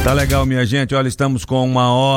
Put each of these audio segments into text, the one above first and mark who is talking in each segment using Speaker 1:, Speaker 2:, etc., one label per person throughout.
Speaker 1: Tá legal, minha gente. Olha, estamos com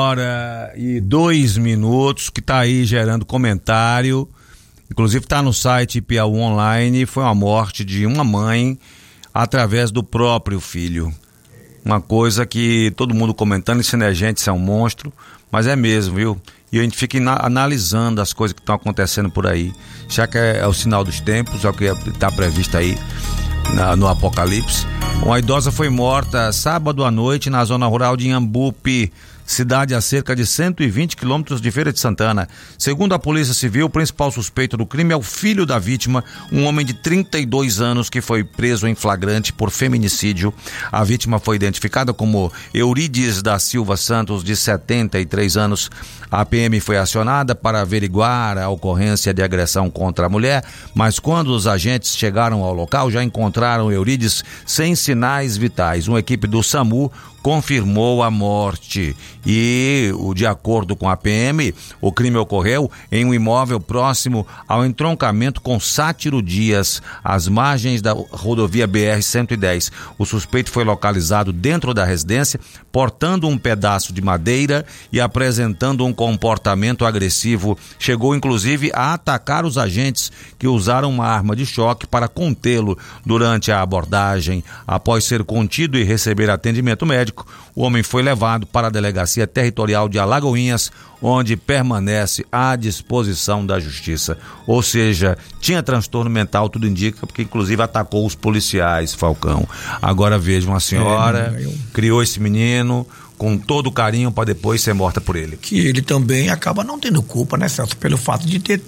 Speaker 1: 1h02 que tá aí gerando comentário. Inclusive tá no site Piauí Online. Foi uma morte de uma mãe através do próprio filho. Uma coisa que todo mundo comentando, isso não é gente, isso é um monstro, mas é mesmo, viu? E a gente fica analisando as coisas que estão acontecendo por aí. Já que é o sinal dos tempos, é o que está previsto aí no Apocalipse. Uma idosa foi morta sábado à noite na zona rural de Inhambupe, cidade a cerca de 120 quilômetros de Feira de Santana. Segundo a Polícia Civil, o principal suspeito do crime é o filho da vítima, um homem de 32 anos que foi preso em flagrante por feminicídio. A vítima foi identificada como Eurides da Silva Santos, de 73 anos. A PM foi acionada para averiguar a ocorrência de agressão contra a mulher, mas quando os agentes chegaram ao local, já encontraram Eurides sem sinais vitais. Uma equipe do SAMU confirmou a morte e, de acordo com a PM, o crime ocorreu em um imóvel próximo ao entroncamento com Sátiro Dias, às margens da rodovia BR-110. O suspeito foi localizado dentro da residência, portando um pedaço de madeira e apresentando um comportamento agressivo. Chegou inclusive a atacar os agentes, que usaram uma arma de choque para contê-lo durante a abordagem. Após ser contido e receber atendimento médico, o homem foi levado para a Delegacia Territorial de Alagoinhas, onde permanece à disposição da Justiça. Ou seja, tinha transtorno mental, tudo indica, porque inclusive atacou os policiais, Falcão. Agora veja, uma senhora criou esse menino com todo carinho para depois ser morta por ele.
Speaker 2: Que ele também acaba não tendo culpa, né, Celso, pelo fato de ter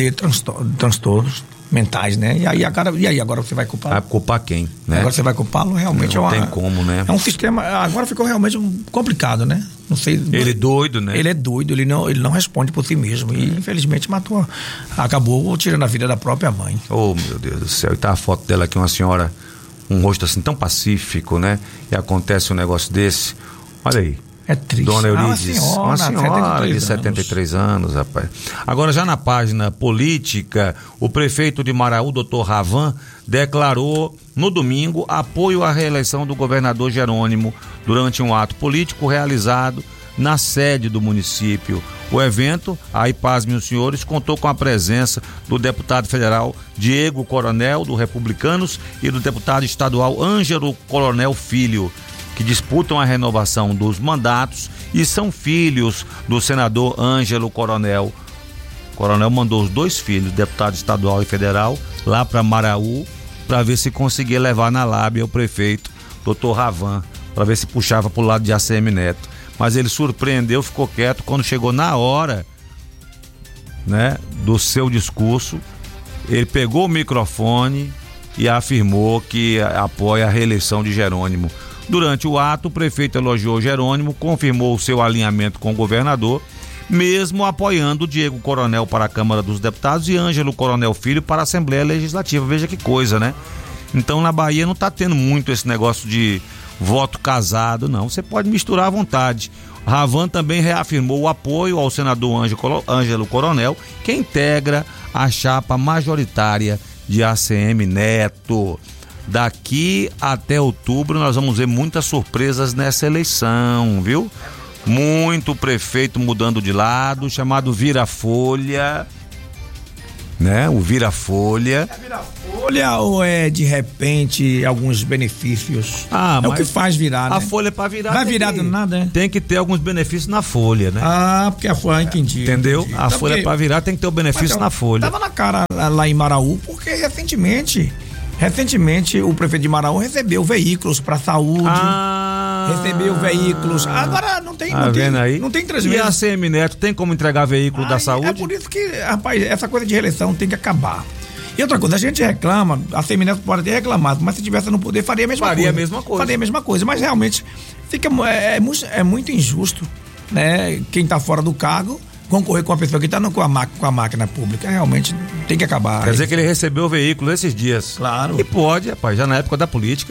Speaker 2: transtornos mentais, né? E aí agora você vai culpar?
Speaker 1: Vai culpar quem, né?
Speaker 2: Agora você vai culpá-lo, realmente
Speaker 1: não tem como, né?
Speaker 2: É um sistema, agora ficou realmente complicado, né? Não sei.
Speaker 1: Ele é doido, né?
Speaker 2: Ele é doido, ele não responde por si mesmo e infelizmente acabou tirando a vida da própria mãe.
Speaker 1: Oh, meu Deus do céu. E tá a foto dela aqui, uma senhora, um rosto assim tão pacífico, né? E acontece um negócio desse. Olha aí.
Speaker 2: É triste.
Speaker 1: Dona Eurides, uma senhora de 73 anos, rapaz. Agora, já na página política, o prefeito de Maraú, Dr. Ravan, declarou no domingo apoio à reeleição do governador Jerônimo durante um ato político realizado na sede do município. O evento, aí pasmem os senhores, contou com a presença do deputado federal Diego Coronel, do Republicanos, e do deputado estadual Ângelo Coronel Filho, que disputam a renovação dos mandatos e são filhos do senador Ângelo Coronel. O Coronel mandou os dois filhos, deputado estadual e federal, lá para Maraú, para ver se conseguia levar na lábia o prefeito, Dr. Ravan, para ver se puxava para o lado de ACM Neto. Mas ele surpreendeu, ficou quieto. Quando chegou na hora, né, do seu discurso, ele pegou o microfone e afirmou que apoia a reeleição de Jerônimo. Durante o ato, o prefeito elogiou Jerônimo, confirmou o seu alinhamento com o governador, mesmo apoiando Diego Coronel para a Câmara dos Deputados e Ângelo Coronel Filho para a Assembleia Legislativa. Veja que coisa, né? Então, na Bahia não está tendo muito esse negócio de voto casado, não. Você pode misturar à vontade. Ravan também reafirmou o apoio ao senador Ângelo Coronel, que integra a chapa majoritária de ACM Neto. Daqui até outubro nós vamos ver muitas surpresas nessa eleição, viu? Muito prefeito mudando de lado, chamado vira-folha, né? O vira-folha. É
Speaker 2: vira-folha ou é de repente alguns benefícios? É o que faz virar, né?
Speaker 1: A folha é pra virar.
Speaker 2: Vai virar do nada, né?
Speaker 1: Tem que ter alguns benefícios na folha, né?
Speaker 2: Porque a folha, entendi.
Speaker 1: Entendeu?
Speaker 2: Entendi.
Speaker 1: A folha é pra virar, tem que ter o benefício na folha.
Speaker 2: Tava na cara lá em Maraú, porque recentemente o prefeito de Maraú recebeu veículos para saúde, recebeu veículos. Agora não tem transmissão.
Speaker 1: E a ACM Neto tem como entregar veículo da saúde?
Speaker 2: É por isso que, rapaz, essa coisa de reeleição tem que acabar. E outra coisa, a gente reclama, a ACM Neto pode ter reclamado, mas se tivesse no poder faria a mesma coisa. Mas realmente é muito injusto, né? Quem está fora do cargo concorrer com a pessoa que está com a máquina pública. Realmente tem que acabar.
Speaker 1: Quer dizer que ele recebeu o veículo esses dias.
Speaker 2: Claro.
Speaker 1: E pode, rapaz, já na época da política.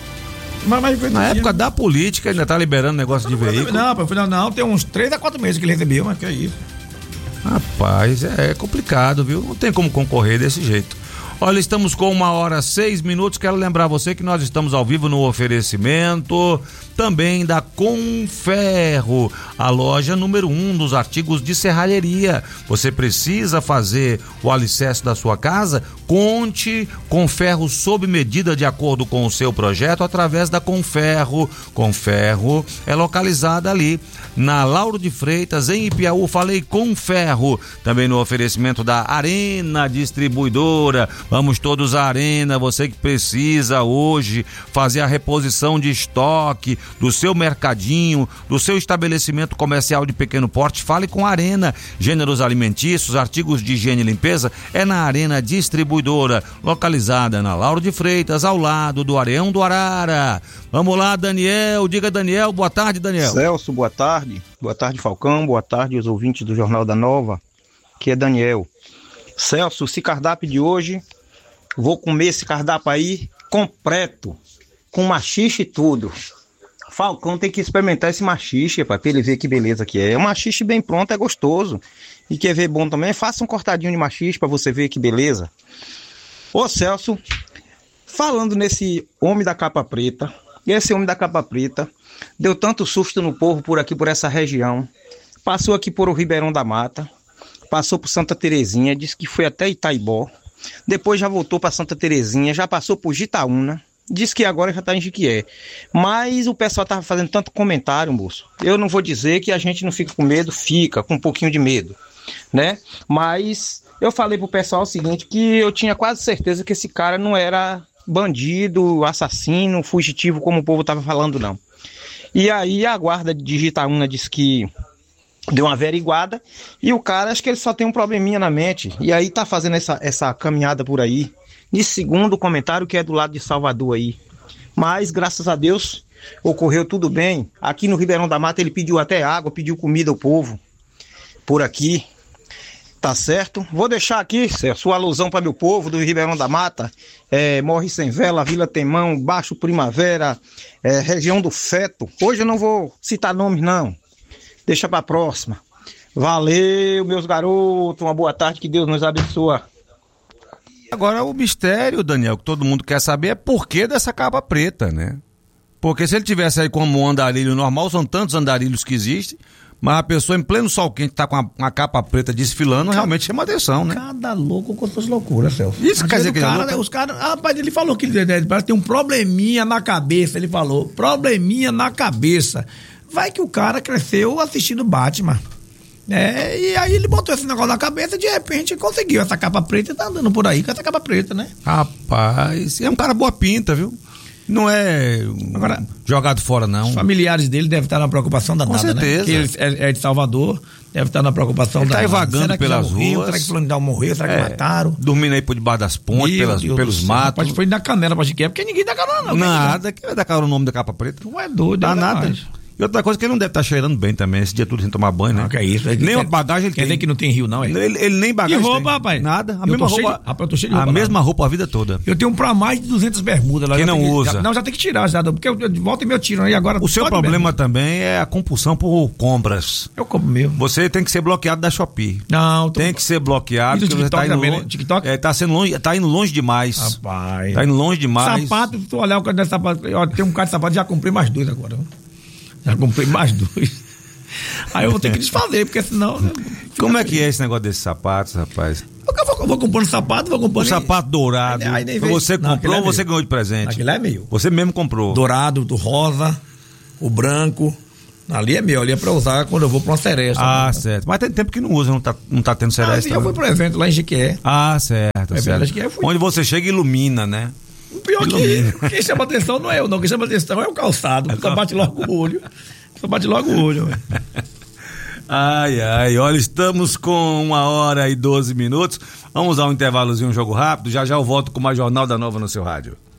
Speaker 1: Na época da política ainda tá liberando negócio de veículo.
Speaker 2: Não, tem uns 3 a 4 meses que ele recebeu, mas que é isso.
Speaker 1: Rapaz, é complicado, viu? Não tem como concorrer desse jeito. Olha, estamos com 1h06. Quero lembrar você que nós estamos ao vivo no oferecimento também da Conferro, a loja número 1 dos artigos de serralheria. Você precisa fazer o alicerce da sua casa? Conte com ferro sob medida de acordo com o seu projeto através da Conferro. Conferro é localizada ali na Lauro de Freitas, em Ipiaú. Falei Conferro. Também no oferecimento da Arena Distribuidora. Vamos todos à Arena. Você que precisa hoje fazer a reposição de estoque do seu mercadinho, do seu estabelecimento comercial de pequeno porte, fale com a Arena. Gêneros alimentícios, artigos de higiene e limpeza, é na Arena Distribuidora, localizada na Lauro de Freitas, ao lado do Areão do Arara. Vamos lá, Daniel. Diga, Daniel. Boa tarde, Daniel.
Speaker 3: Celso, boa tarde. Boa tarde, Falcão. Boa tarde, os ouvintes do Jornal da Nova. Aqui é Daniel. Celso, esse cardápio de hoje, vou comer esse cardápio aí completo, com machixe e tudo. Falcão tem que experimentar esse machixe, pra ele ver que beleza que é. O machixe bem pronto é gostoso. E quer ver bom também? Faça um cortadinho de machixe pra você ver que beleza. Ô Celso, falando nesse homem da capa preta, esse homem da capa preta deu tanto susto no povo por aqui, por essa região. Passou aqui por o Ribeirão da Mata, passou por Santa Terezinha, disse que foi até Itaibó. Depois já voltou para Santa Terezinha, já passou por Jitaúna. Diz que agora já está em Jiquié. Mas o pessoal estava fazendo tanto comentário, moço. Eu não vou dizer que a gente não fica com medo, fica com um pouquinho de medo, né? Mas eu falei pro pessoal o seguinte, que eu tinha quase certeza que esse cara não era bandido, assassino, fugitivo, como o povo estava falando, não. E aí a guarda de Jitaúna disse que deu uma averiguada e o cara, acho que ele só tem um probleminha na mente. E aí tá fazendo essa caminhada por aí. De segundo comentário que é do lado de Salvador aí. Mas, graças a Deus, ocorreu tudo bem. Aqui no Ribeirão da Mata ele pediu até água, pediu comida ao povo. Por aqui. Tá certo? Vou deixar aqui, sua alusão para meu povo do Ribeirão da Mata. Morre Sem Vela, Vila Temão, Baixo Primavera, região do Feto. Hoje eu não vou citar nomes, não. Deixa pra próxima. Valeu, meus garotos. Uma boa tarde, que Deus nos abençoe.
Speaker 1: Agora o mistério, Daniel, que todo mundo quer saber é por que dessa capa preta, né? Porque se ele tivesse aí como um andarilho normal, são tantos andarilhos que existem, mas a pessoa em pleno sol quente tá com uma capa preta desfilando, realmente chama atenção, né?
Speaker 2: Cada louco com suas loucuras, Celso.
Speaker 1: Isso quer dizer que
Speaker 2: os caras, rapaz, ele falou que ele parece ter um probleminha na cabeça, ele falou, probleminha na cabeça. Vai que o cara cresceu assistindo Batman. E aí ele botou esse negócio na cabeça e de repente conseguiu essa capa preta e tá andando por aí com essa capa preta, né?
Speaker 1: Rapaz, é um cara boa pinta, viu? Não é agora, jogado fora, não.
Speaker 2: Os familiares dele devem estar na preocupação danada,
Speaker 1: com certeza,
Speaker 2: né? Porque ele é de Salvador, deve estar na preocupação danada.
Speaker 1: Ele tá evagando pelas ruas.
Speaker 2: Será que fulano de morreu? Será que mataram?
Speaker 1: Dormindo aí por debaixo das pontes, pelos matos.
Speaker 2: Rapaz, foi dar canela pra Jiqué, porque ninguém dá carona, não.
Speaker 1: Nada, que vai dar carona o nome da capa preta?
Speaker 2: Não é doido,
Speaker 1: dá nada. E outra coisa que ele não deve estar cheirando bem também, esse dia tudo sem tomar banho, né?
Speaker 2: Não, que é isso.
Speaker 1: Nem uma bagagem ele tem.
Speaker 2: Quer dizer que não tem rio, não, é?
Speaker 1: Ele nem bagagem
Speaker 2: tem. E roupa,
Speaker 1: tem.
Speaker 2: Rapaz?
Speaker 1: Nada. A mesma roupa.
Speaker 2: Rapaz, eu tô cheio de roupa.
Speaker 1: A mesma roupa a vida toda.
Speaker 2: Eu tenho pra mais de 200 bermudas lá.
Speaker 1: Quem não usa?
Speaker 2: Já tem que tirar, porque eu volta e meio tiro aí agora.
Speaker 1: O seu problema também é a compulsão por compras.
Speaker 2: Eu compro mesmo.
Speaker 1: Você tem que ser bloqueado da Shopee.
Speaker 2: Não,
Speaker 1: tem que ser bloqueado.
Speaker 2: Porque você tá indo também, né? TikTok?
Speaker 1: Tá indo longe demais.
Speaker 2: Rapaz.
Speaker 1: Tá indo longe demais.
Speaker 2: Sapato, se tu olhar o cara de sapato, tem um cara de sapato, já comprei mais 2 agora. Já comprei mais 2. Aí eu vou ter que desfazer, porque senão...
Speaker 1: Como é que é esse negócio desses sapatos, rapaz?
Speaker 2: Eu vou comprando sapato, vou comprando...
Speaker 1: Um sapato dourado. Você comprou ou você ganhou de presente?
Speaker 2: Aquele é meu.
Speaker 1: Você mesmo comprou.
Speaker 2: Dourado, do rosa, o branco. Ali é meu, ali é pra usar quando eu vou pra uma seresta.
Speaker 1: Ah, certo. Mas tem tempo que não usa, não tá tendo seresta.
Speaker 2: Eu fui pro evento lá em Jiquié.
Speaker 1: Ah, certo. Onde você chega ilumina, né?
Speaker 2: O pior que quem chama atenção não é eu, não. Quem chama atenção é o calçado. Só bate logo o olho.
Speaker 1: Ai, olha, estamos com 1h12. Vamos dar um intervalozinho, um jogo rápido. Já eu volto com mais Jornal da Nova no seu rádio.